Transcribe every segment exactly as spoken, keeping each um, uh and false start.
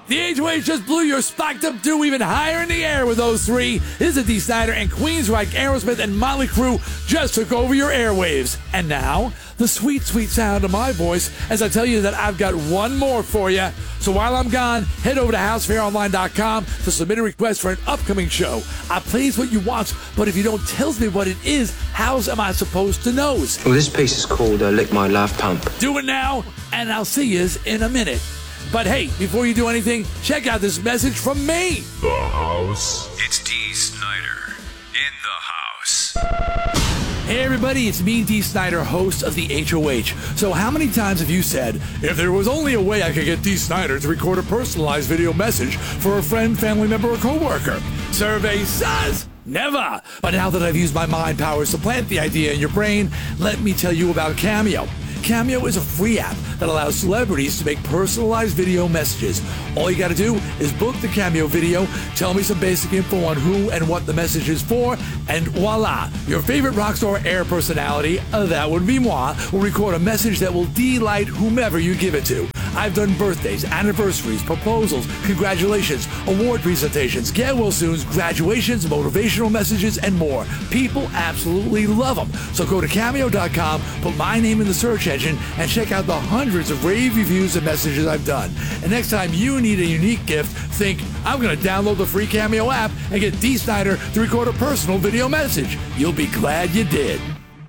The H O H just blew your spiked up do even higher in the air with those three. This is Dee Snider and Queensryche, Aerosmith, and Motley Crue just took over your airwaves. And now, the sweet, sweet sound of my voice as I tell you that I've got one more for you. So while I'm gone, head over to house fair online dot com to submit a request for an upcoming show. I plays what you want, but if you don't tell me what it is, how am I supposed to know? Well, this piece is called uh, Lick My Love Pump. Do it now, and I'll see yous in a minute. But hey, before you do anything, check out this message from me. The house. It's Dee Snider in the house. Hey everybody, it's me, Dee Snider, host of the H O H. So how many times have you said, if there was only a way I could get Dee Snider to record a personalized video message for a friend, family member, or coworker? Survey says never. But now that I've used my mind powers to plant the idea in your brain, let me tell you about Cameo. Cameo is a free app that allows celebrities to make personalized video messages. All you gotta do is book the Cameo video, tell me some basic info on who and what the message is for, and voila, your favorite rock star air personality, uh, that would be moi, will record a message that will delight whomever you give it to. I've done birthdays, anniversaries, proposals, congratulations, award presentations, get well soons, graduations, motivational messages, and more. People absolutely love them. So go to cameo dot com, put my name in the search engine, and check out the hundreds of rave reviews and messages I've done. And next time you need a unique gift, think, I'm going to download the free Cameo app and get Dee Snider to record a personal video message. You'll be glad you did.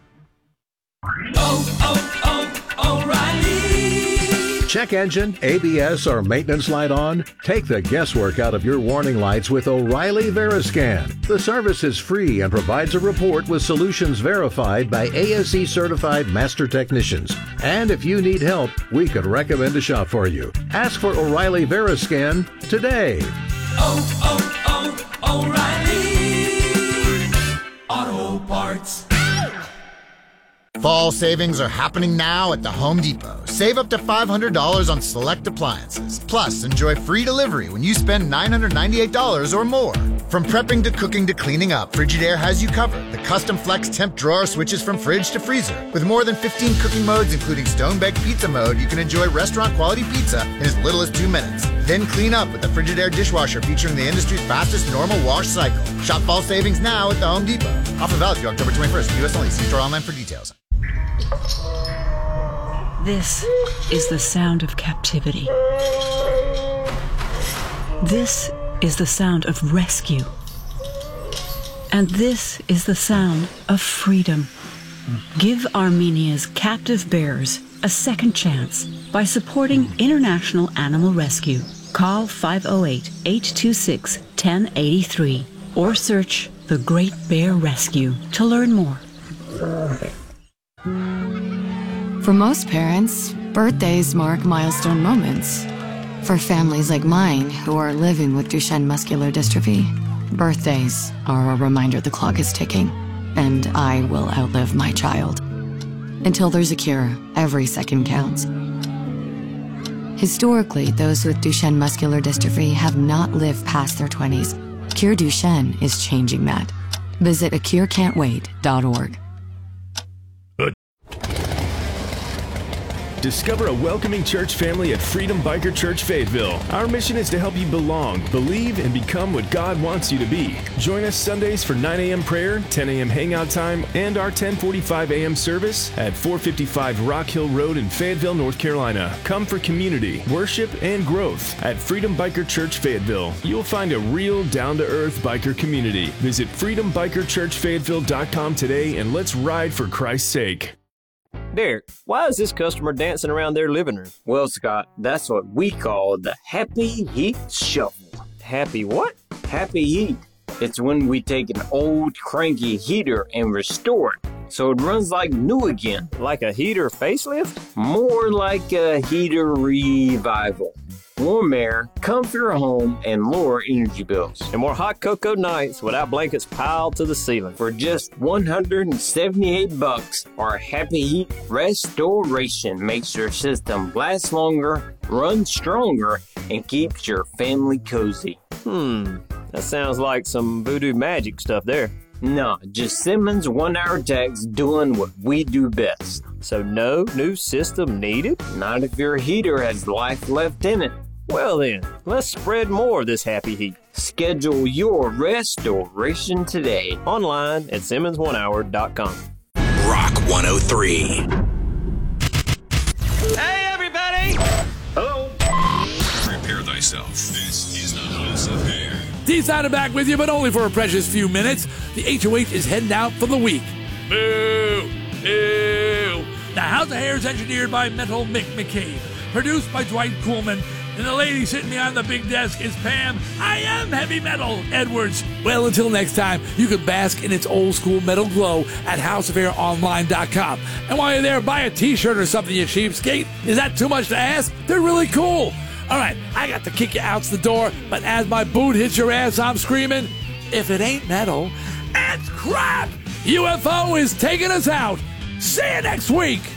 Oh, oh, oh, O'Reilly. Check engine, A B S, or maintenance light on? Take the guesswork out of your warning lights with O'Reilly Veriscan. The service is free and provides a report with solutions verified by A S E certified master technicians. And if you need help, we could recommend a shop for you. Ask for O'Reilly Veriscan today. Oh, oh, oh, O'Reilly Auto Parts. Fall savings are happening now at the Home Depot. Save up to five hundred dollars on select appliances. Plus, enjoy free delivery when you spend nine hundred ninety-eight dollars or more. From prepping to cooking to cleaning up, Frigidaire has you covered. The custom flex temp drawer switches from fridge to freezer. With more than fifteen cooking modes, including stone-baked pizza mode, you can enjoy restaurant-quality pizza in as little as two minutes. Then clean up with the Frigidaire dishwasher featuring the industry's fastest normal wash cycle. Shop fall savings now at the Home Depot. Offer valid through October twenty-first. U S only. See store online for details. This is the sound of captivity. This is the sound of rescue. And this is the sound of freedom. Give Armenia's captive bears a second chance by supporting International Animal Rescue. Call five oh eight, eight two six, one oh eight three or search The Great Bear Rescue to learn more. For most parents, birthdays mark milestone moments. For families like mine who are living with Duchenne muscular dystrophy, birthdays are a reminder the clock is ticking, and I will outlive my child. Until there's a cure, every second counts. Historically, those with Duchenne muscular dystrophy have not lived past their twenties. Cure Duchenne is changing that. Visit a cure can't wait dot org. Discover a welcoming church family at Freedom Biker Church Fayetteville. Our mission is to help you belong, believe, and become what God wants you to be. Join us Sundays for nine a.m. prayer, ten a.m. hangout time, and our ten forty-five a.m. service at four fifty-five Rock Hill Road in Fayetteville, North Carolina. Come for community, worship, and growth at Freedom Biker Church Fayetteville. You'll find a real down-to-earth biker community. Visit freedom biker church fayetteville dot com today and let's ride for Christ's sake. Derek, why is this customer dancing around their living room? Well, Scott, that's what we call the Happy Heat Shuffle. Happy what? Happy Heat. It's when we take an old cranky heater and restore it so it runs like new again. Like a heater facelift? More like a heater revival. Warm air, comfier home, and lower energy bills. And more hot cocoa nights without blankets piled to the ceiling. For just one hundred seventy-eight bucks, our Happy Heat Restoration makes your system last longer, run stronger, and keeps your family cozy. Hmm, that sounds like some voodoo magic stuff there. No, just Simmons one-hour techs doing what we do best. So no new system needed? Not if your heater has life left in it. Well then, let's spread more of this happy heat. Schedule your restoration today. Online at Simmons one hour dot com. Rock one oh three. Hey, everybody! Hello. Prepare thyself. This is the House of Hair. D-Side back with you, but only for a precious few minutes. The H O H is heading out for the week. Boo! Boo! The House of Hair is engineered by Metal Mick McCabe, produced by Dwight Coolman, and the lady sitting behind the big desk is Pam, I am heavy metal, Edwards. Well, until next time, you can bask in its old school metal glow at house of hair online dot com. And while you're there, buy a t-shirt or something, you cheapskate. Is that too much to ask? They're really cool. All right, I got to kick you out the door, but as my boot hits your ass, I'm screaming, if it ain't metal, it's crap! U F O is taking us out. See you next week.